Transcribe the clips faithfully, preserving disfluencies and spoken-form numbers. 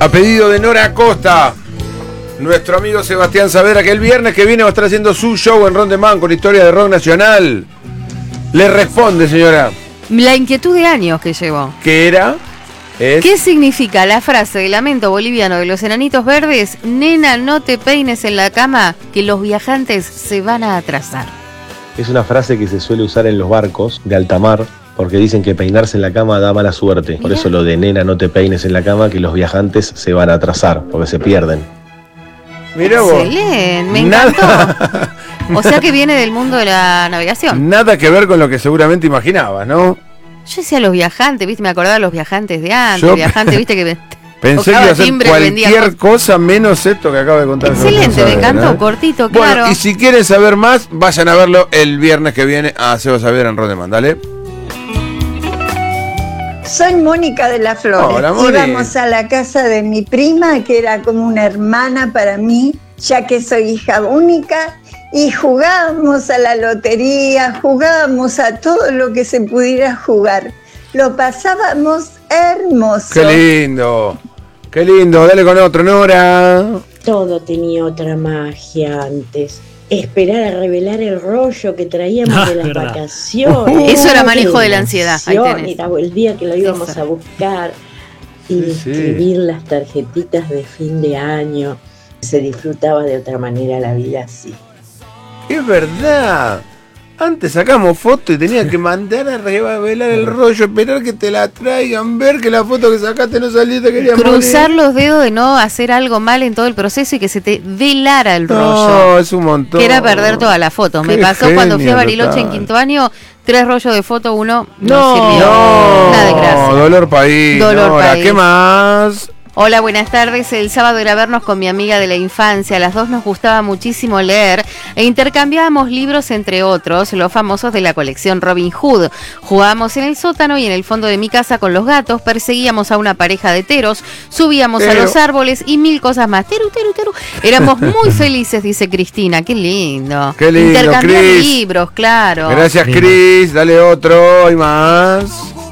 A pedido de Nora Acosta, nuestro amigo Sebastián Saavedra, que el viernes que viene va a estar haciendo su show en Rondemán con historia de rock nacional. Le responde, señora. La inquietud de años que llevó. ¿Qué era? Es... ¿Qué significa la frase de lamento boliviano de los Enanitos Verdes? Nena, no te peines en la cama, que los viajantes se van a atrasar. Es una frase que se suele usar en los barcos de alta mar, porque dicen que peinarse en la cama da mala suerte. Por eso lo de nena, no te peines en la cama, que los viajantes se van a atrasar, porque se pierden. Mirá vos. Excelente, me encantó. Nada... O sea que viene del mundo de la navegación. Nada que ver con lo que seguramente imaginabas, ¿no? Yo decía los viajantes, viste, me acordaba de los viajantes de antes, Yo... viajantes, viste que... Pensé que iba a hacer cualquier cosa menos esto que acaba de contar. Excelente, me encantó, ¿eh? Cortito, claro. Bueno, y si quieren saber más, vayan a verlo el viernes que viene a Seba Saavedra en Rondemán, dale. Soy Mónica de la Flores. Hola, Moni. Íbamos a la casa de mi prima, que era como una hermana para mí, ya que soy hija única, y jugábamos a la lotería, jugábamos a todo lo que se pudiera jugar. Lo pasábamos hermoso. ¡Qué lindo! ¡Qué lindo! Dale con otro, Nora. Todo tenía otra magia antes. Esperar a revelar el rollo que traíamos ah, de las verdad. vacaciones. Uh, Eso era manejo de la ansiedad. Ahí tenés. Era el día que lo íbamos Eso. a buscar y sí, escribir sí. las tarjetitas de fin de año. Se disfrutaba de otra manera la vida así. Es verdad. Antes sacamos fotos y tenías que mandar a revelar el rollo, esperar que te la traigan, ver que la foto que sacaste no salió, te querías cruzar morir. Los dedos de no hacer algo mal en todo el proceso y que se te velara el no, rollo. No, es un montón. Que era perder todas las fotos. Me pasó genio, cuando fui a Bariloche total. En quinto año, tres rollos de foto, uno no, no sirvió. No, nada de gracia. Dolor país. Dolor no, país. ¿Qué más? Hola, buenas tardes. El sábado era vernos con mi amiga de la infancia. A las dos nos gustaba muchísimo leer e intercambiábamos libros, entre otros, los famosos de la colección Robin Hood. Jugábamos en el sótano y en el fondo de mi casa con los gatos, perseguíamos a una pareja de teros, subíamos Tero. a los árboles y mil cosas más. Teru, teru, teru. Éramos muy felices, dice Cristina. Qué lindo. Qué lindo, intercambiar Cris. libros, claro. Gracias, Cris. Dale otro y más.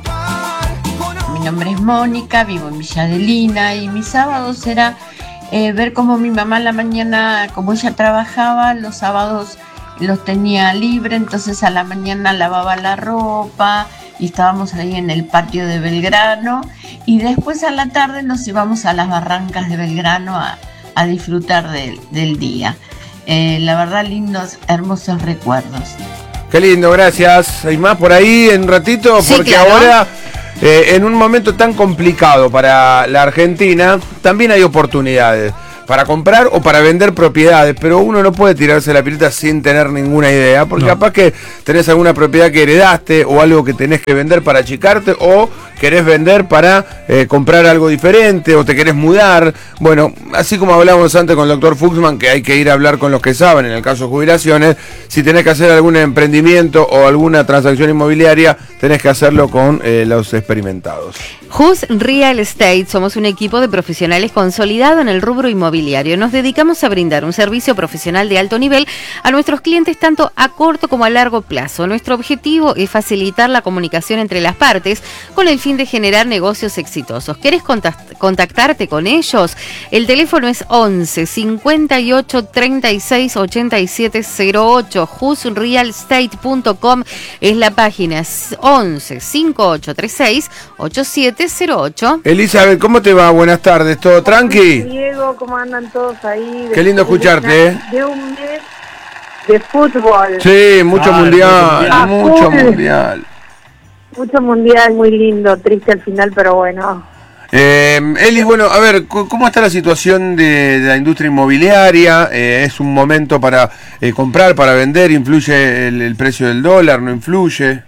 Mi nombre es Mónica, vivo en Villa Adelina y mis sábados era eh, ver cómo mi mamá en la mañana, como ella trabajaba, los sábados los tenía libre, entonces a la mañana lavaba la ropa y estábamos ahí en el patio de Belgrano y después a la tarde nos íbamos a las barrancas de Belgrano a, a disfrutar de, del día. Eh, la verdad, lindos, hermosos recuerdos. Qué lindo, gracias. ¿Hay más por ahí en un ratito? Sí, porque claro. ahora... Eh, en un momento tan complicado para la Argentina, también hay oportunidades para comprar o para vender propiedades, pero uno no puede tirarse la pileta sin tener ninguna idea, porque no. capaz que tenés alguna propiedad que heredaste o algo que tenés que vender para achicarte o querés vender para eh, comprar algo diferente o te querés mudar. Bueno, así como hablábamos antes con el doctor Fuchsman, que hay que ir a hablar con los que saben en el caso de jubilaciones, si tenés que hacer algún emprendimiento o alguna transacción inmobiliaria, tenés que hacerlo con eh, los experimentados. Hus Real Estate, somos un equipo de profesionales consolidado en el rubro inmobiliario. Nos dedicamos a brindar un servicio profesional de alto nivel a nuestros clientes tanto a corto como a largo plazo. Nuestro objetivo es facilitar la comunicación entre las partes con el fin de generar negocios exitosos. ¿Querés contactarte con ellos? El teléfono es once cincuenta y ocho treinta y seis ochenta y siete cero ocho. hus real estate punto com es la página, once cincuenta y ocho treinta y seis ochenta y siete cero ocho. Elizabeth, ¿cómo te va? Buenas tardes, ¿todo tranqui? Diego, ¿cómo andan todos ahí? Qué lindo escucharte, ¿eh? De un mes de fútbol. Sí, mucho ah, mundial, ah, mucho full. mundial. Mucho mundial, muy lindo, triste al final, pero bueno. Eh, Elis, bueno, a ver, ¿cómo está la situación de, de la industria inmobiliaria? Eh, ¿Es un momento para eh, comprar, para vender? ¿Influye el, el precio del dólar? ¿No influye?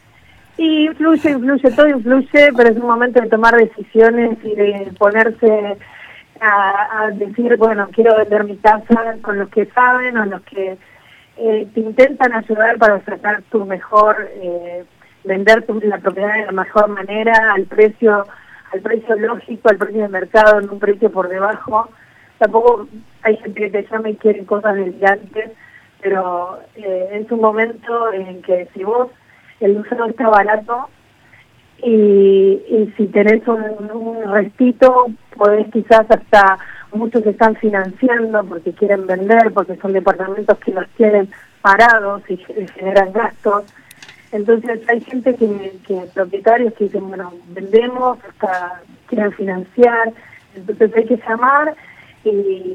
Sí, influye, influye, todo influye, pero es un momento de tomar decisiones y de ponerse a, a decir, bueno, quiero vender mi casa con los que saben o los que eh, te intentan ayudar para sacar tu mejor, eh, vender tu, la propiedad de la mejor manera, al precio, al precio lógico, al precio de mercado, en un precio por debajo. Tampoco hay gente que te llama y quieren cosas delirantes, pero eh, es un momento en que si vos el usado está barato y, y si tenés un, un restito, podés quizás hasta, muchos están financiando porque quieren vender, porque son departamentos que los tienen parados y generan gastos. Entonces hay gente que, que propietarios que dicen, bueno, vendemos, hasta quieren financiar, entonces hay que llamar y,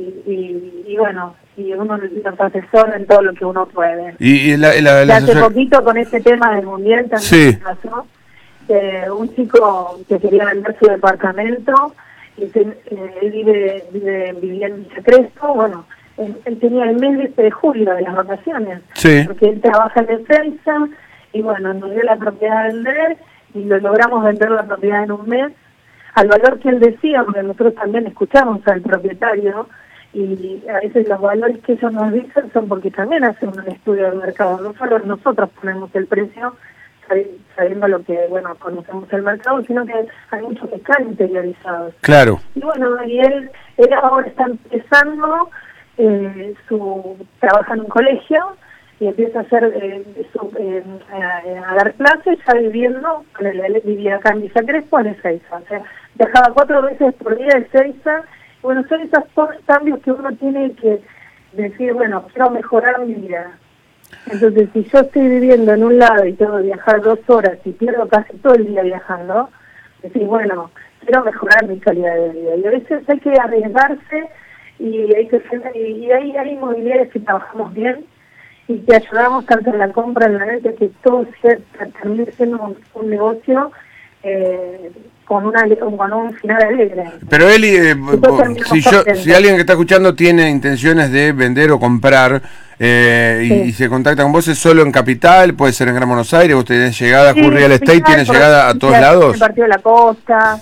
y, y bueno, y uno los asesora en todo lo que uno puede. Y, y, la, y, la, y hace asesor... poquito con este tema del mundial también sí. pasó, eh, un chico que quería vender su departamento, y se, eh, él vive, vive, vivía en Villa Crespo, bueno, él, él tenía el mes de julio de las vacaciones, sí. porque él trabaja en defensa, y bueno, nos dio la propiedad a vender, y lo logramos vender la propiedad en un mes, al valor que él decía, porque nosotros también escuchamos al propietario, y a veces los valores que ellos nos dicen son porque también hacen un estudio del mercado, no solo nosotros ponemos el precio, sabiendo lo que, bueno, conocemos el mercado, sino que hay muchos que están interiorizados. Claro. Y bueno, y él, él ahora está empezando, eh, su trabaja en un colegio, y empieza a hacer eh, su, eh, a, a dar clases, ya viviendo, él vivía acá en Villa Crespo, en Ezeiza, o sea, viajaba cuatro veces por día de Ezeiza. Bueno, son esos cambios que uno tiene que decir, bueno, quiero mejorar mi vida. Entonces, si yo estoy viviendo en un lado y tengo que viajar dos horas y pierdo casi todo el día viajando, decir, bueno, quiero mejorar mi calidad de vida. Y a veces hay que arriesgarse y hay que y hay, hay inmobiliarias que trabajamos bien y que ayudamos tanto en la compra, en la venta, que todo sea, termine siendo un, un negocio eh, con una con un final alegre. Pero Eli, eh, si, yo, si alguien que está escuchando tiene intenciones de vender o comprar eh, sí. y, y se contacta con vos, ¿es solo en Capital? ¿Puede ser en Gran Buenos Aires? ¿Vos tenés llegada a sí, Real Estate? ¿Tienes llegada a todos la, lados? El Partido de la Costa.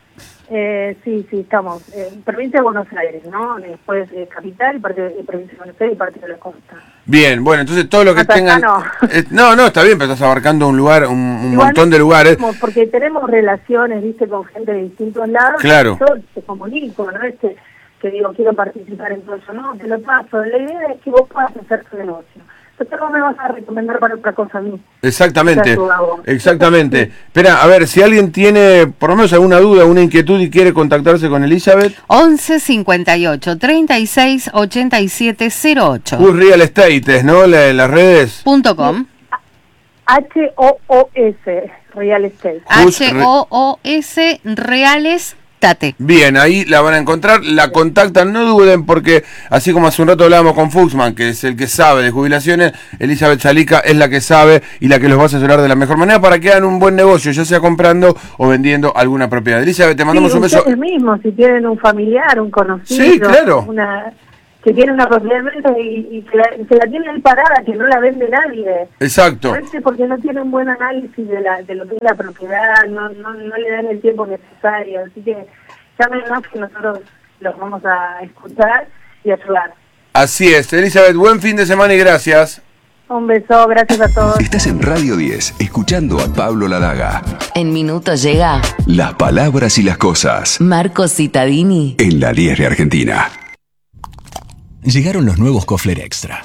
Eh, sí, sí, estamos. Eh, provincia de Buenos Aires, ¿no? Después eh, Capital, partido, eh, Provincia de Buenos Aires y Partido de la Costa. Bien, bueno, entonces todo lo que Hasta tengan... No. Eh, no, no, está bien, pero estás abarcando un lugar, un, un montón de lugares. Porque tenemos relaciones, viste, con gente de distintos lados. Claro. Yo te comunico, ¿no? Este, que digo, quiero participar en todo eso. No, te lo paso. La idea es que vos puedas hacer tu negocio. Entonces, ¿cómo me vas a recomendar para otra cosa a mí? Exactamente, exactamente. Espera, a ver, si alguien tiene por lo menos alguna duda, una inquietud y quiere contactarse con Elizabeth. once cincuenta y ocho, treinta y seis, ochenta y siete cero ocho. Us Real Estate, ¿no? La, las redes. Punto com. H O O S, Real Estate. H O O S, Reales. Bien, ahí la van a encontrar, la contactan, no duden, porque así como hace un rato hablábamos con Fuchsman, que es el que sabe de jubilaciones, Elizabeth Salica es la que sabe y la que los va a asesorar de la mejor manera para que hagan un buen negocio, ya sea comprando o vendiendo alguna propiedad. Elizabeth, te mandamos sí, un beso. Ustedes mismos, si tienen un familiar, un conocido, sí, claro. una, que tiene una propiedad y, y que, la, que la tiene ahí parada, que no la vende nadie. Exacto. A veces porque no tienen buen análisis de, la, de lo que es la propiedad, no, no, no le dan el tiempo necesario, así que llámenos que nosotros los vamos a escuchar y ayudar. Así es, Elizabeth, buen fin de semana y gracias. Un beso, gracias a todos. Estás en Radio diez, escuchando a Pablo Ladaga. En minutos llega Las palabras y las cosas. Marco Cittadini En la diez de Argentina. Llegaron los nuevos Kofler Extra.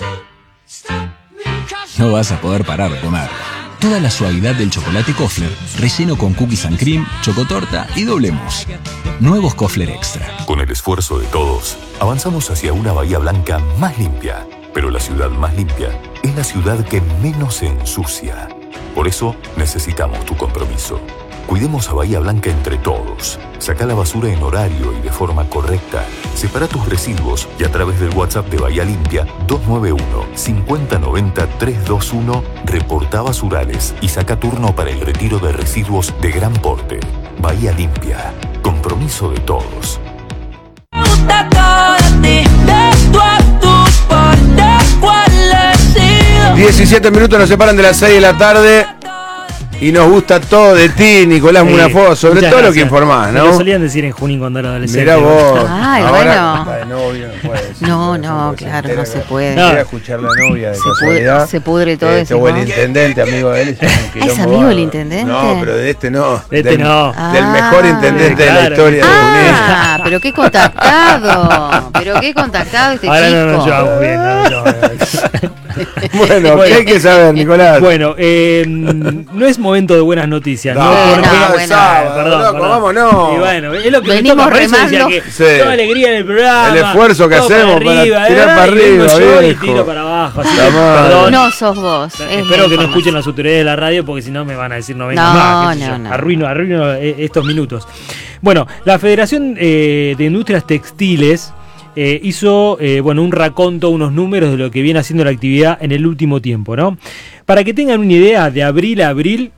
No vas a poder parar de comer. Toda la suavidad del chocolate Kofler, relleno con cookies and cream, chocotorta y doble mousse. Nuevos Kofler Extra. Con el esfuerzo de todos, avanzamos hacia una Bahía Blanca más limpia. Pero la ciudad más limpia es la ciudad que menos se ensucia. Por eso necesitamos tu compromiso. Cuidemos a Bahía Blanca entre todos. Sacá la basura en horario y de forma correcta. Separa tus residuos y a través del WhatsApp de Bahía Limpia dos nueve uno, cinco cero nueve cero, tres dos uno reportá basurales y saca turno para el retiro de residuos de gran porte. Bahía Limpia. Compromiso de todos. diecisiete minutos nos separan de las seis de la tarde. Y nos gusta todo de ti, Nicolás sí, Munafó, sobre todo gracias. Lo que informás, ¿no? Me lo solían decir en Junín cuando era adolescente. Mirá vos. Ay, ahora, bueno. De novio, no, puede decir, no, no, no claro, no se puede. No. Quiero escuchar la novia de se casualidad. Pudre, se pudre todo eh, eso. Este buen intendente, amigo de él. Es, ¿Es amigo del intendente? No, pero de este no. De este del, no. Del ah, mejor intendente claro. de la historia ah, de Junín. Ah, pero qué contactado. Pero qué contactado este ahora chico. No nos llevamos bien, no nos llevamos bien. Bueno, bueno, ¿qué hay que saber, Nicolás? Bueno, eh, no es momento de buenas noticias. No, no, no, porque, no, bueno, sábado, perdón, loco, perdón. vámonos. Y bueno, es lo que Venimos me toca, por eso decía remando. que Sí. toda alegría en el programa. El esfuerzo que todo hacemos para arriba, tirar ¿eh? para Y vengo arriba, yo y viejo. tiro para abajo. Así La que, madre. perdón. No sos vos. es la Espero que no información. escuchen las autoridades de la radio porque si no me van a decir no vengas No, más. qué sé no, yo. no. Arruino, arruino eh, estos minutos. Bueno, la Federación eh, de Industrias Textiles eh, hizo eh, bueno, un raconto, unos números de lo que viene haciendo la actividad en el último tiempo, ¿no? Para que tengan una idea, de abril a abril,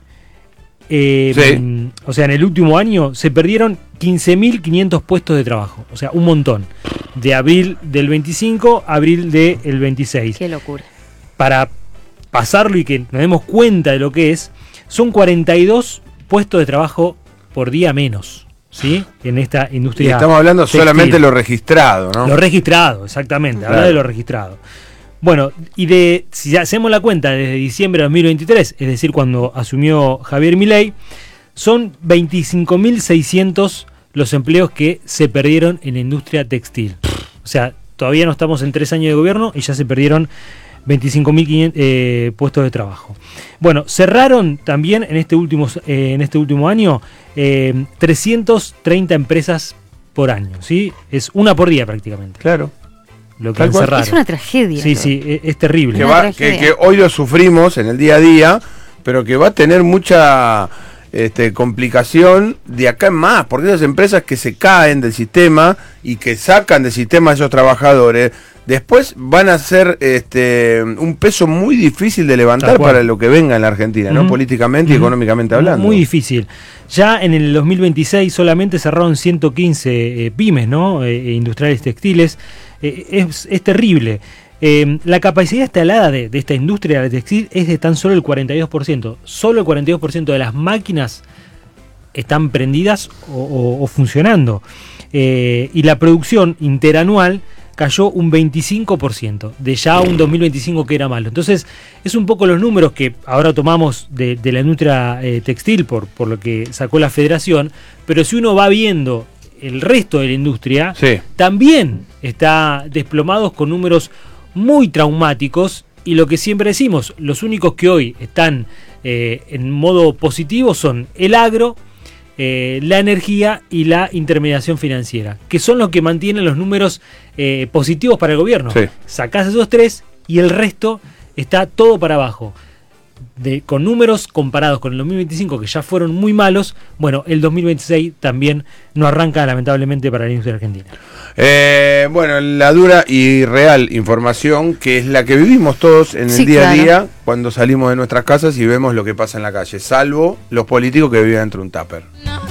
eh, Sí. mm, o sea, en el último año se perdieron quince mil quinientos puestos de trabajo, o sea, un montón. De abril del veinticinco a abril del veintiséis. Qué locura. Para pasarlo y que nos demos cuenta de lo que es, son cuarenta y dos puestos de trabajo por día menos, ¿sí? En esta Y industria. estamos hablando textil. solamente de lo registrado, ¿no? Lo registrado, exactamente, habla Claro. de lo registrado. Bueno, y de si hacemos la cuenta desde diciembre de dos mil veintitrés, es decir, cuando asumió Javier Milei, son veinticinco mil seiscientos los empleos que se perdieron en la industria textil. O sea, todavía no estamos en tres años de gobierno y ya se perdieron veinticinco mil quinientos eh, puestos de trabajo. Bueno, cerraron también en este último, eh, en este último año eh, trescientas treinta empresas por año, ¿sí? Es una por día prácticamente. Claro. Lo que Tal han cual. cerrado. Es una tragedia. Sí, sí, es, es terrible. Que, Una va, que, tragedia. que hoy lo sufrimos en el día a día, pero que va a tener mucha este, complicación de acá en más, porque esas empresas que se caen del sistema y que sacan del sistema a esos trabajadores, después van a ser este, un peso muy difícil de levantar Tal cual. para lo que venga en la Argentina, ¿no? Ujú. Políticamente y Ujú. económicamente hablando. Muy difícil. Ya en el dos mil veintiséis solamente cerraron ciento quince eh, pymes, ¿no? Eh, eh, industriales textiles. Eh, es, es terrible. Eh, la capacidad instalada de, de esta industria del textil es de tan solo el cuarenta y dos por ciento. Solo el cuarenta y dos por ciento de las máquinas están prendidas o, o- o funcionando. Eh, y la producción interanual cayó un veinticinco por ciento, de ya un dos mil veinticinco que era malo. Entonces, es un poco los números que ahora tomamos de, de la industria eh, textil por, por lo que sacó la federación, pero si uno va viendo el resto de la industria, Sí. también está desplomados con números muy traumáticos y lo que siempre decimos, los únicos que hoy están eh, en modo positivo son el agro, eh, la energía y la intermediación financiera, que son los que mantienen los números eh, positivos para el gobierno. Sí. Sacás esos tres y el resto está todo para abajo. De, con números comparados con el dos mil veinticinco, que ya fueron muy malos, bueno, el dos mil veintiséis también no arranca lamentablemente para la industria argentina. Eh, bueno, la dura y real información que es la que vivimos todos en el Sí, día a claro. día cuando salimos de nuestras casas y vemos lo que pasa en la calle, salvo los políticos que viven dentro de un tupper.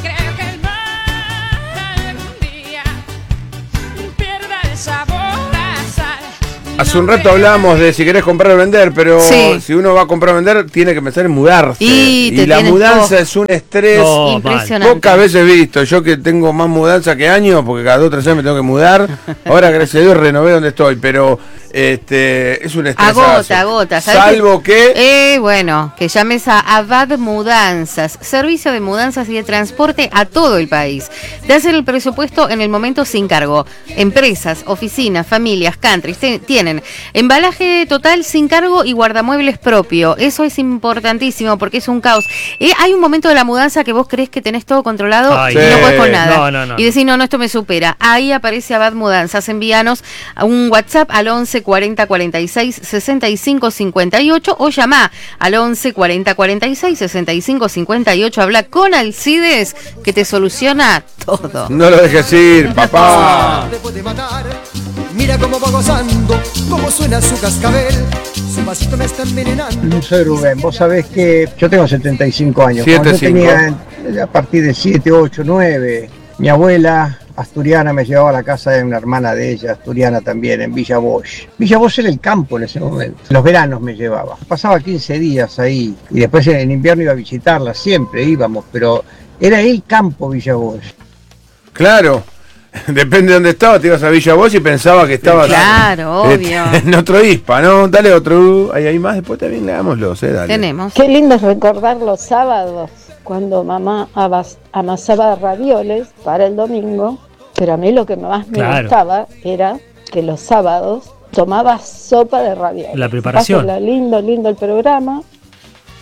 Hace un rato hablamos de si querés comprar o vender, pero Sí. si uno va a comprar o vender, tiene que pensar en mudarse. Y te la tienes mudanza todo. es un estrés No, Impresionante. pocas veces he visto. Yo que tengo más mudanza que años, porque cada dos o tres años me tengo que mudar. Ahora, gracias a Dios, renové donde estoy, pero este es un estrés. Agota, agota. ¿sabes Salvo qué? que... Eh, bueno, que llames a Abad Mudanzas, servicio de mudanzas y de transporte a todo el país. Te hacen el presupuesto en el momento sin cargo. Empresas, oficinas, familias, countries te- tienen embalaje total sin cargo y guardamuebles propio. Eso es importantísimo porque es un caos. Eh, hay un momento de la mudanza que vos crees que tenés todo controlado Ay, y no sí. podés con nada. No, no, no. Y decís, no, no, esto me supera. Ahí aparece Abad Mudanzas. Envíanos a un WhatsApp al once cuarenta cuarenta y seis sesenta y cinco cincuenta y ocho o llama al once cuarenta cuarenta y seis sesenta y cinco cincuenta y ocho. Habla con Alcides que te soluciona todo. No lo dejes ir, papá. Te puede matar. Mira cómo va gozando, cómo suena su cascabel. Su vasito me está envenenando. Soy Rubén, vos sabés que yo tengo setenta y cinco años. Siete, Cuando yo cinco. tenía a partir de siete, ocho, nueve, mi abuela asturiana me llevaba a la casa de una hermana de ella, asturiana también, en Villa Bosch. Villa Bosch era el campo en ese momento. Los veranos me llevaba. Pasaba quince días ahí y después en invierno iba a visitarla, siempre íbamos, pero era el campo Villa Bosch. Claro. Depende de dónde estabas, te ibas a Villa Bosch y pensaba que estabas Claro, eh, obvio. en otro ispa, ¿no? Dale otro, ahí hay más, después también leámoslos, eh, dale. Tenemos. Qué lindo es recordar los sábados, cuando mamá abas- amasaba ravioles para el domingo, pero a mí lo que más me Claro. gustaba era que los sábados tomaba sopa de ravioles. La preparación. Pásala lindo, lindo el programa.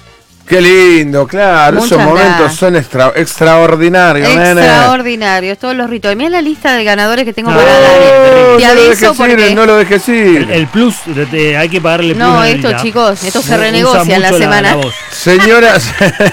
Qué lindo, claro. Muchas Esos momentos gracias. son extra, extraordinarios, nene. Extraordinarios, todos los rituales. Mira la lista de ganadores que tengo No, para dar. No, Te no lo aviso dejes porque... ir, no lo dejes ir. El, el plus, de- hay que pagarle el plus. No, a esto, Anita. chicos, esto se Usa renegocia en la mucho semana. voz. Señoras,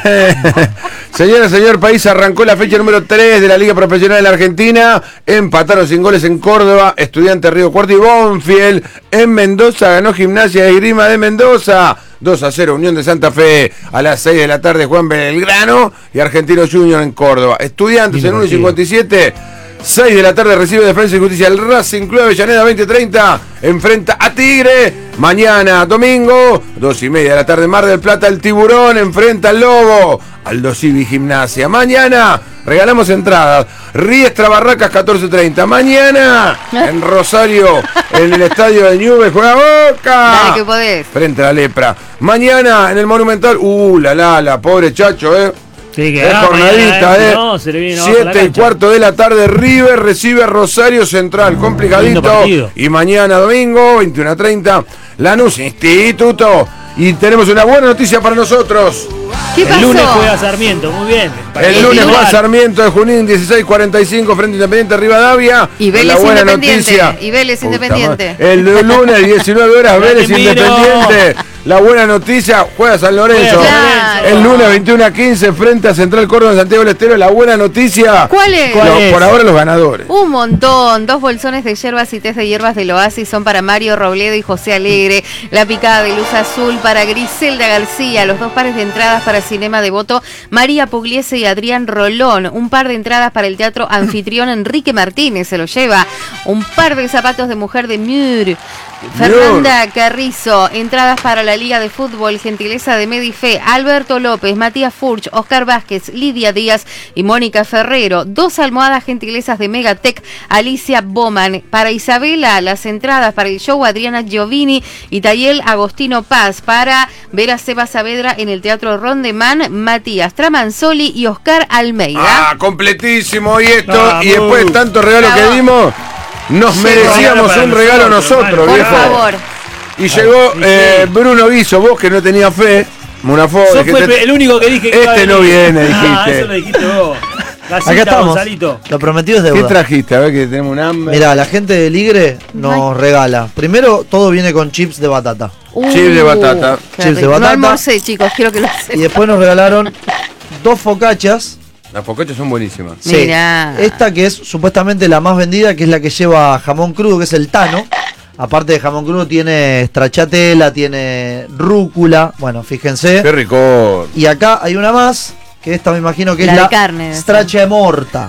señora, señor país, arrancó la fecha número tres de la Liga Profesional de la Argentina. Empataron sin goles en Córdoba, Estudiantes Río Cuarto y Banfield. En Mendoza ganó Gimnasia de Esgrima de Mendoza. dos a cero, Unión de Santa Fe a las seis de la tarde, Juan Belgrano y Argentinos Junior en Córdoba. Estudiantes en uno y cincuenta y siete. seis de la tarde recibe Defensa y Justicia el Racing Club de Avellaneda veinte treinta. Enfrenta a Tigre. Mañana, domingo, dos y media de la tarde, Mar del Plata, el Tiburón enfrenta al Lobo. Aldo Civi Gimnasia. Mañana regalamos entradas. Riestra Barracas catorce treinta. Mañana en Rosario, en el estadio de Newell's, juega Boca. Dale que podés. Frente a la Lepra. Mañana en el Monumental. Uh, la la, la pobre Chacho, eh. Sí, que Es ah, jornadita, mañana, eh. no, se le viene abajo la siete y cancha. cuarto de la tarde, River recibe a Rosario Central. Lindo Complicadito. partido. Y mañana domingo, veintiuno a treinta, Lanús Instituto. Y tenemos una buena noticia para nosotros. ¿Qué El pasó? lunes juega Sarmiento, muy bien. El lunes juega Sarmiento de Junín, dieciséis cuarenta y cinco, frente a Independiente Rivadavia. Y Vélez La buena Independiente. noticia. Y Vélez Puta Independiente. madre. El lunes, diecinueve horas, Dale, Vélez miro. Independiente. La buena noticia, juega San Lorenzo. Juega San Lorenzo. El lunes veintiuno a quince, frente a Central Córdoba de Santiago del Estero. La buena noticia. ¿Cuál es? ¿Cuál Los- es? por ahora los ganadores. Un montón, dos bolsones de hierbas y test de hierbas del Oasis son para Mario Robledo y José Alegre, la picada de luz azul para Griselda García, los dos pares de entradas para Cinema Devoto, María Pugliese y Adrián Rolón, un par de entradas para el Teatro Anfitrión, Enrique Martínez se lo lleva, un par de zapatos de mujer de Mur, Fernanda Carrizo, entradas para la Liga de Fútbol, gentileza de Medife, Alberto López, Matías Furch, Oscar Vázquez, Lidia Díaz y Mónica Ferrero, dos almohadas gentilezas de Megatec, Alicia Boman, para Isabela, las entradas para el show Adriana Giovini y Tayel Agostino Paz, para ver a Seba Saavedra en el Teatro Rondemán, Matías Tramanzoli y Oscar Almeida. Ah, completísimo. Y esto, Vamos. y después de tanto regalo que Bravo. dimos, nos Sí, merecíamos para un regalo nosotros, nosotros, Por viejo. favor. Y llegó sí, eh, sí. Bruno Guiso, vos que no tenías fe. Munafo, Yo dijiste, fue el único que dije que iba a este no venir. viene, Ah, dijiste. eso lo dijiste vos. Casita, Acá estamos. Gonzalito. Lo prometido es ¿Qué deuda. trajiste? A ver que tenemos un hambre. Mirá, la gente de Ligre nos regala. Primero, todo viene con chips de batata. Uh, Chip de batata. qué Chips de rico. No batata. almorcé, chicos, quiero que lo Y sepan. después nos regalaron dos focachas. Las focachas son buenísimas. Sí. Mirá. Esta que es supuestamente la más vendida, que es la que lleva jamón crudo, que es el Tano. Aparte de jamón crudo tiene stracciatella, tiene rúcula. Bueno, fíjense. Qué rico. Y acá hay una más, que esta me imagino que La es de la carne, esa. straccia morta. Uh,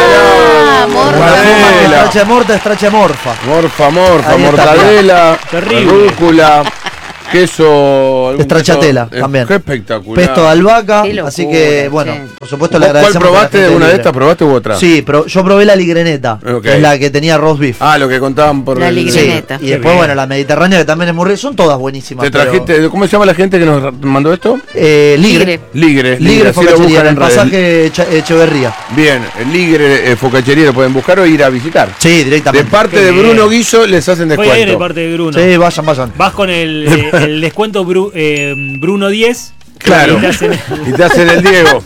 Ah, la- morta. mortadela. Straccia morta, straccia morfa. Morfa, morfa, Ahí está. mortadela, Terrible. rúcula, queso. algún Stracciatella, queso- eh, también. Qué espectacular. Pesto de albahaca. Qué locura, Así que, bueno, che. por supuesto le ¿Vos ¿Cuál agradecemos. a la probaste? gente ¿Una de Ligre. estas probaste u otra? Sí, pero yo probé la ligreneta, Ok. que es la que tenía roast beef. Ah, lo que contaban por La el- ligre- Sí, ligreneta. y después, bien. bueno, la mediterránea, que también es muy rica. Son todas buenísimas. ¿Te pero- trajiste? ¿Cómo se llama la gente que nos mandó esto? Eh, Ligre. Ligre. Ligre. Ligre así lo Focachería, buscan en el en redes. pasaje Echa- Echeverría. Bien, el Ligre eh, Focachería lo pueden buscar o ir a visitar. Sí, De directamente. parte Qué de bien. Bruno Guiso les hacen Voy a ir de descuento. parte de Bruno. Sí, vayan, vayan. Vas con el, eh, el descuento Bru- eh, Bruno diez. Claro. Y te hacen- Y te hacen el Diego.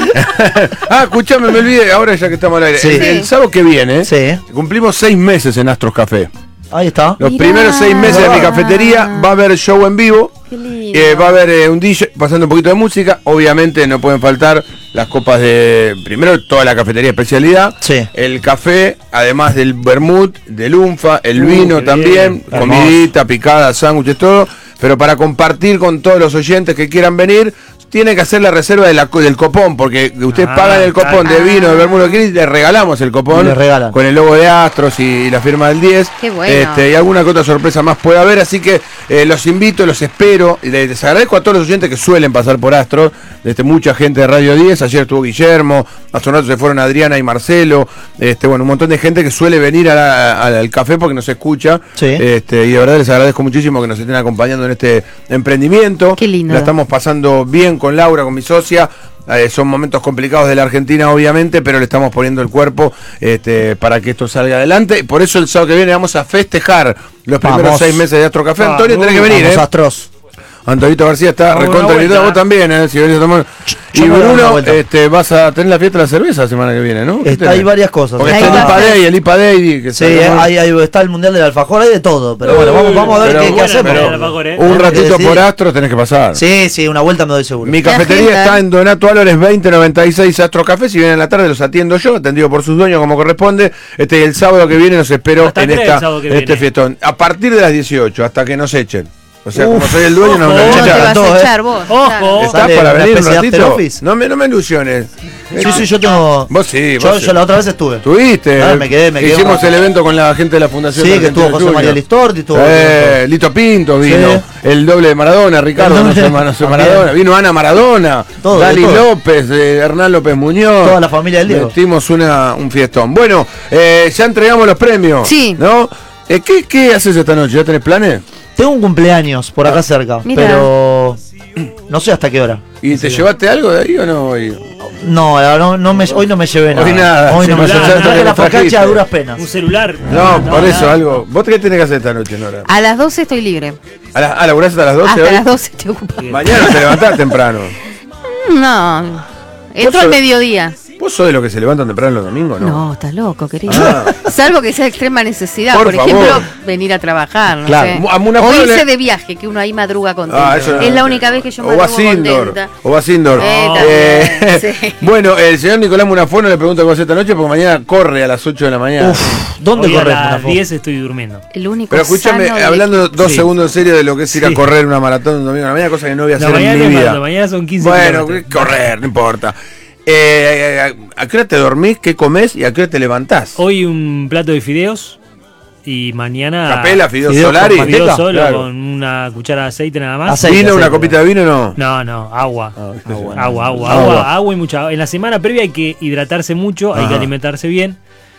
Ah, escuchame, me olvidé, ahora ya que estamos al aire. Sí. El, el sábado que viene Sí, cumplimos seis meses en Astros Café. ahí está. Los Mirá. primeros seis meses de mi cafetería va a haber show en vivo. Qué lindo. Eh, va a haber eh, un D J pasando un poquito de música. Obviamente no pueden faltar las copas de. Primero, toda la cafetería especialidad. Sí. El café, además del vermut, del unfa, el Uh, vino qué también. bien. Comidita, picada, sándwiches, todo. Pero para compartir con todos los oyentes que quieran venir, tienen que hacer la reserva de la, del copón. Porque ustedes Ah, pagan el copón claro. de vino, de vermut, de Cris, les regalamos el copón. Y les regalan. Con el logo de Astros y la firma del diez. Qué bueno. Este, y alguna que otra sorpresa más puede haber, así que eh, los invito, los espero, y les, les agradezco a todos los oyentes que suelen pasar por Astro, este, mucha gente de Radio diez, ayer estuvo Guillermo, hace un rato se fueron Adriana y Marcelo, este, bueno, un montón de gente que suele venir a la- a- al café porque nos escucha, Sí. este, y de verdad les agradezco muchísimo que nos estén acompañando en este emprendimiento. Qué lindo. La estamos pasando bien con Laura, con mi socia. Eh, son momentos complicados de la Argentina, obviamente, pero le estamos poniendo el cuerpo este, para que esto salga adelante. Y por eso el sábado que viene vamos a festejar los primeros Vamos. seis meses de Astro Café. Vamos. Antonio, tenés que venir, Vamos, ¿eh? Astros. Antonito García está Vamos recontra una invitado, vuelta. vos también, ¿eh? Si venís a tomar. Yo Y me voy a dar una Bruno, vuelta. este, vas a tener la fiesta de la cerveza la semana que viene, ¿no? ¿Qué Está, tenés? hay varias cosas. Porque Hay está el I P A varias- Day, el I P A Day. Que Sí, está- hay, hay- está el Mundial del Alfajor, hay de todo. Pero bueno, vamos, vamos a ver Pero qué, qué bueno, hacemos. pero Alfajor, ¿eh? un Tenemos que ratito decidir. por Astro tenés que pasar. Sí, sí, una vuelta me doy seguro. Mi cafetería está en Donato Álvarez veinte noventa y seis Astro Café. Si vienen en la tarde los atiendo yo, atendido por sus dueños como corresponde. Este el sábado que viene los espero Hasta en, tres esta, el sábado que en este viene. fiestón. A partir de las dieciocho, hasta que nos echen. O sea, Uf, como soy el dueño, no me ¿Cómo te echan. vas todo, a eh. echar vos? Ojo. ¿Estás Sale para una venir un especie de after ratito? office. No me, no me ilusiones. Sí, sí, yo tengo. Vos sí, Yo, vos sí. yo la otra vez estuve. ¿Tuviste? Ah, me quedé, me quedé. Hicimos el evento con la gente de la Fundación. Sí, que Argentina estuvo José Junior. María Listorti, estuvo. Eh, Lito Pinto vino, Sí. el doble de Maradona, Ricardo, El no doble. sé, no sé También. Maradona, vino Ana Maradona, Todo, Dali todo. López, eh, Hernán López Muñoz. Toda la familia del Diego. Metimos una, un fiestón. Bueno, eh, ya entregamos los premios. Sí. ¿No? Eh, ¿qué, ¿Qué haces esta noche? ¿Ya tenés planes? Tengo un cumpleaños por acá cerca, Mira. pero no sé hasta qué hora. ¿Y te llevaste algo de ahí o no? hoy? No, no, no me, hoy no me llevé nada. Hoy nada, Hoy no me celular, llevé nada. nada. La Trajiste. focacha a duras penas. Un celular. No, por eso, algo. ¿Vos qué tenés que hacer esta noche, Nora? A las doce estoy libre. ¿A la, ah, laburás hasta las doce Hasta hoy? las doce estoy ocupada. Mañana te levantás temprano. No. Entro sos- al mediodía. ¿Vos sos de los que se levantan temprano los domingos, no? No, estás loco, querido. Ah. Salvo que sea extrema necesidad. Por Por, ejemplo, favor. venir a trabajar. No Claro. sé. A una O Flor irse le- de viaje, que uno ahí madruga contento. Ah, eso no- es la única vez que yo O vas madrugo indoor. contenta. O vas indoor. Eh, Eh, también, sí. Bueno, el señor Nicolás Munafueno le pregunta cómo hace esta noche porque mañana corre a las ocho de la mañana. Uf, ¿dónde Hoy a corres, las Munafo? diez estoy durmiendo. El único Pero escúchame, sano del hablando equipo. dos Sí. segundos en serio de lo que es ir a Sí. correr una maratón un domingo a la mañana, cosa que no voy a La hacer en mañana, mi es vida. la mañana son quince Bueno, kilómetros. correr, no importa. Eh, ¿A qué hora te dormís? ¿Qué comés? ¿Y a qué hora te levantás? Hoy un plato de fideos y mañana Capela, fideos Fideos con Solari. manteca. fideos solo Claro. con una cuchara de aceite nada más. Aceite. ¿Vino una aceite. copita de vino o no? No, no, agua. Ah, agua, sí. agua, agua, Agua. agua, agua y mucha agua. En la semana previa hay que hidratarse mucho, hay Ajá. que alimentarse bien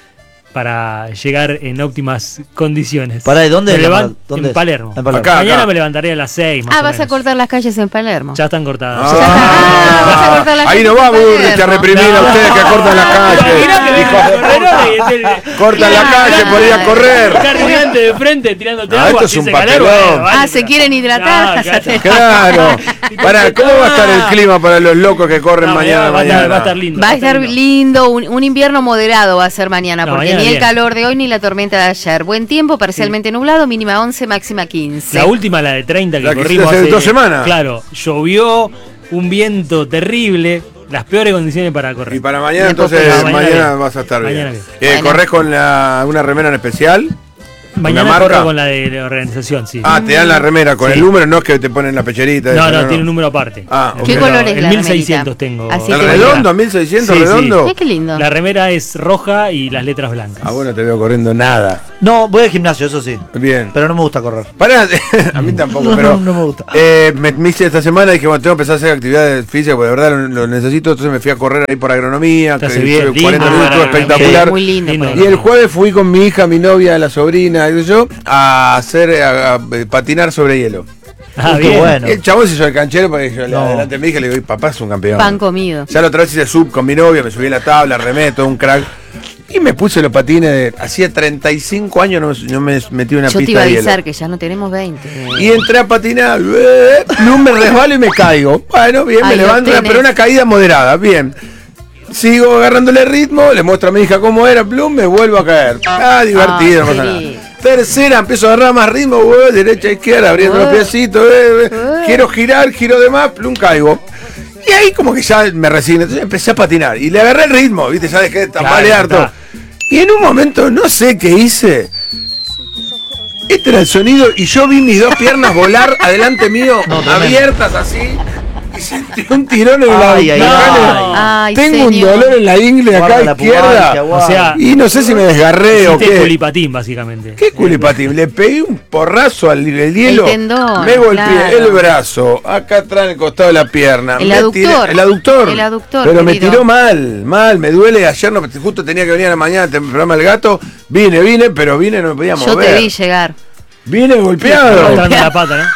para llegar en óptimas condiciones. Pará, ¿y dónde Me es la levan- mar- dónde en es? Palermo. En Palermo. Acá, Mañana acá. me levantaré a las seis más Ah, o vas a menos. cortar las calles en Palermo. Ya están cortadas. Ah, vas a cortar las ahí calles no en va Burrich a Palermo. reprimir a No. ustedes que cortan la calle. Mirá que vengo a correr hoy, es el- Cortan la calle por ir a correr. Está Rinante de frente tirándote Ah, agua. esto es si un hace calor, papelón. bueno, vale, Ah, ¿se pero- quieren hidratar? No, cállate. Claro. Pará, ¿cómo va a estar el clima para los locos que corren No, mañana? va a estar- mañana? va a estar lindo. Va a estar lindo, un, un invierno moderado va a ser mañana, No, porque mañana ni el bien. calor de hoy ni la tormenta de ayer. Buen tiempo, parcialmente nublado, mínima once, máxima quince. La última, la de treinta que La que corrimos hiciste hace dos semanas. Claro, llovió, un viento terrible, las peores condiciones para correr. Y para mañana, Después entonces, no, mañana mañana, bien. vas a estar Mañana bien. bien. Eh, Bueno. ¿Corres con la, una remera en especial? Mañana ¿Una marca? corro con la de, de organización, sí. Ah, te dan la remera con Sí. el número, no es que te ponen la pecherita. no, eso, no, tiene un número aparte. Ah, ¿Qué ok. color es el la mil seiscientos remerita? tengo. Así ¿El te redondo? ¿mil seiscientos Sí, sí. redondo? Mira qué lindo. La remera es roja y las letras blancas. Ah, bueno, te veo corriendo nada. No, voy al gimnasio, eso sí. Bien. Pero no me gusta correr. Pará, a mí tampoco, No, pero no, no me gusta. eh, me, me hice esta semana y dije, bueno, tengo que empezar a hacer actividades físicas porque de verdad lo, lo necesito, entonces me fui a correr ahí por agronomía, Te que hace bien, estuve cuarenta lindo, minutos, agronomía. espectacular. Muy lindo. Lindo. por Y ahí. el jueves fui con mi hija, mi novia, la sobrina, y yo, a hacer, a, a patinar sobre hielo. Ah, Qué bien. bueno. Y el chabón se hizo el canchero porque yo le No. adelante a mi hija y le digo, papá es un campeón. Pan comido. Ya la otra vez hice sub con mi novia, me subí a la tabla, remé, todo un crack. Y me puse los patines de. Hacía treinta y cinco años no, no me metí en una Yo te pista iba a de avisar hielo. que ya no tenemos veinte. Y entré a patinar, eh, no me resbalo y me caigo. Bueno, bien, me Ahí lo levanto, tenés. pero una caída moderada, bien. Sigo agarrándole ritmo, le muestro a mi hija cómo era, plum, me vuelvo a caer. Ah, divertido, Ah, no pasa qué nada. lindo. Tercera, empiezo a agarrar más ritmo, eh, derecha, izquierda, abriendo los Eh. piecitos, eh, eh. Eh. quiero girar, giro de más, plum, caigo. Y ahí como que ya me resigné, entonces empecé a patinar y le agarré el ritmo, viste, ya dejé de tambalear Claro, todo. Y en un momento, no sé qué hice. Este era el sonido y yo vi mis dos piernas volar adelante mío, No, tremendo. abiertas así. Y sentí un tirón en la Ay, ay, abdominal. Ay, Tengo un señor. dolor en la ingle Guarda acá la izquierda. pubalgia, guarda. O sea, Y no sé si me desgarré o hiciste qué. culipatín, básicamente. ¿Qué culipatín? Le pegué un porrazo al el hielo. El tendón, me golpeé claro. el brazo, acá atrás en el costado de la pierna. El me aductor. tiré- el aductor. El aductor, Pero me querido. tiró mal, mal. Me duele. Ayer no, justo tenía que venir a la mañana al programa El Gato. Vine, vine, pero vine y no me podía Yo mover. te vi llegar. Vine golpeado. Arrastrando la pata, ¿no?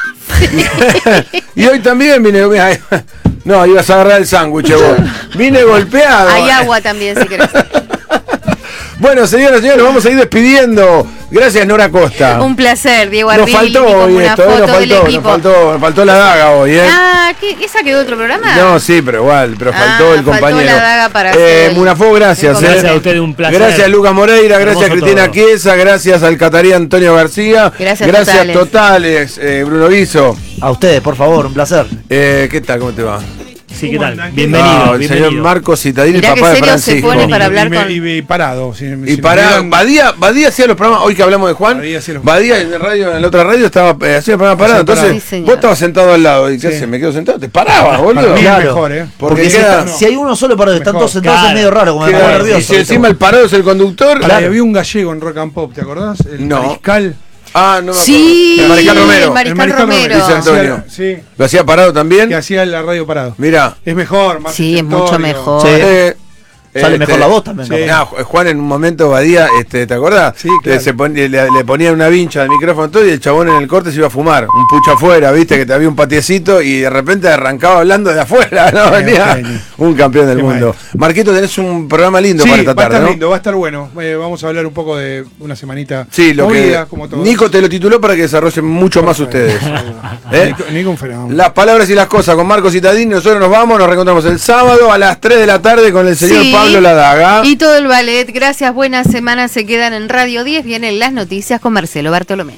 Y hoy también vine. mirá, no, ibas a agarrar el sándwich vos. Vine golpeado. Hay agua también, si querés. Bueno, señoras y señores, vamos a ir despidiendo. Gracias, Nora Costa. Un placer, Diego Nos Arbilli. faltó hoy una esto, eh, foto nos del faltó, equipo. nos faltó, nos faltó la daga hoy, ¿eh? Ah, ¿qué? ¿Esa quedó otro programa? No, sí, pero igual, pero Ah, faltó el faltó compañero. la daga para eh, hacer el- Munafó, gracias. el eh. Gracias a usted, un placer. Gracias, Lucas Moreira, gracias, Hermoso Cristina todo. Chiesa, gracias al catarí Antonio García. Gracias, gracias totales. totales, eh, Bruno Guiso. A ustedes, por favor, un placer. Eh, ¿Qué tal? ¿Cómo te va? Sí, ¿qué tal? Ah, Bienvenido, el bienvenido. señor Marcos Citadini, el Mirá papá qué de serio se Francisco. pone para hablar y, me- con... y, me- y parado. Si, Y si me para vieran- Badía, Badía hacía los programas, hoy que hablamos de Juan, Badía hacía los- Badía en la radio, en la otra radio estaba eh, hacía el programa parado, Hacía entonces parado. Sí, señor. vos estabas sentado al lado y ¿qué Sí. haces? Me quedo sentado, te parabas, Para boludo. mí es Claro. mejor, ¿eh? Porque Porque si, queda- está- si hay uno solo parado, están Mejor. todos sentados, Claro. es medio raro, como me Queda- pongo y nervioso. si encima el parado es el conductor, Pará, había un gallego en Rock and Pop, ¿te acordás? El No. mariscal. ah, no me Sí, acuerdo. El Mariscal Romero, el Mariscal El Mariscal Romero. Dice Antonio. Hacía- Sí, lo hacía parado también. que hacía la radio parado. Mira, Es mejor, más Sí, es mucho estentorio. mejor. Sí. eh, Sale este, mejor la voz también. sí. capaz. nah, Ju- Juan en un momento Badía, este, ¿te acordás? Sí, claro. Le, se pon- le, le ponían una vincha al micrófono todo y el chabón en el corte se iba a fumar. Un pucho afuera, viste, que te había un patiecito y de repente arrancaba hablando de afuera, ¿no? Qué Venía genio. un campeón del Qué mundo. Marquito, tenés un programa lindo Sí, para esta va a tarde, estar ¿no? lindo, va a estar bueno. Eh, vamos a hablar un poco de una semanita Sí, lo movida, que como todo. Nico te lo tituló para que desarrollen mucho más ustedes. ¿Eh? Nico, Nico un fenómeno. Las palabras y las cosas con Marcos Citadini. Nosotros nos vamos, nos reencontramos el sábado a las tres de la tarde con el señor Sí. Pablo Ladaga. Y todo el ballet. Gracias, buenas semanas. Se quedan en Radio diez. Vienen las noticias con Marcelo Bartolomé.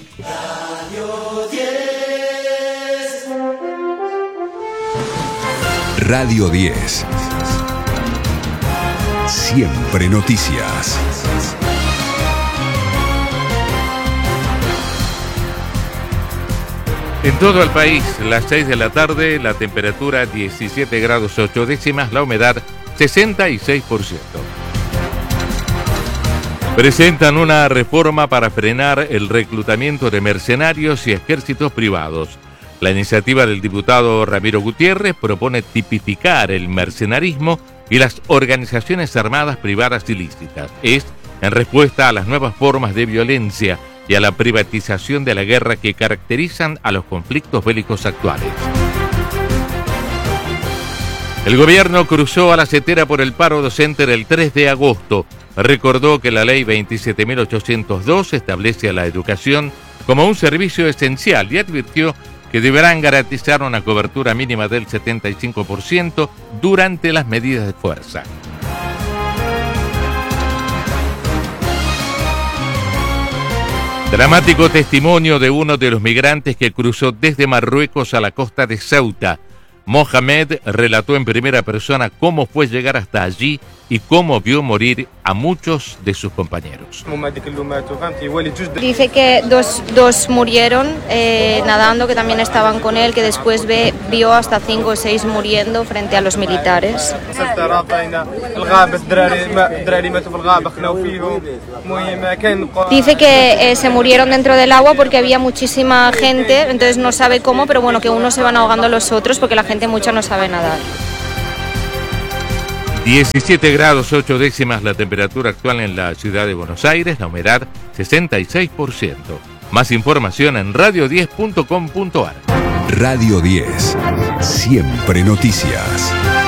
Radio diez. Siempre noticias. En todo el país, las seis de la tarde, la temperatura diecisiete grados ocho décimas, la humedad sesenta y seis por ciento. Presentan una reforma para frenar el reclutamiento de mercenarios y ejércitos privados. La iniciativa del diputado Ramiro Gutiérrez propone tipificar el mercenarismo y las organizaciones armadas privadas ilícitas. Es en respuesta a las nuevas formas de violencia y a la privatización de la guerra que caracterizan a los conflictos bélicos actuales. El gobierno cruzó a la cetera por el paro docente del tres de agosto. Recordó que la ley veintisiete mil ochocientos dos establece a la educación como un servicio esencial y advirtió que deberán garantizar una cobertura mínima del setenta y cinco por ciento durante las medidas de fuerza. Dramático testimonio de uno de los migrantes que cruzó desde Marruecos a la costa de Ceuta. Mohamed relató en primera persona cómo fue llegar hasta allí y cómo vio morir a muchos de sus compañeros. Dice que dos, dos murieron eh, nadando, que también estaban con él, que después ve, vio hasta cinco o seis muriendo frente a los militares. Dice que eh, se murieron dentro del agua porque había muchísima gente, entonces no sabe cómo, pero bueno, que unos se van ahogando a los otros porque la gente mucha no sabe nadar. diecisiete grados ocho décimas la temperatura actual en la ciudad de Buenos Aires, la humedad sesenta y seis por ciento. Más información en radio diez punto com punto ar. Radio diez. Siempre noticias.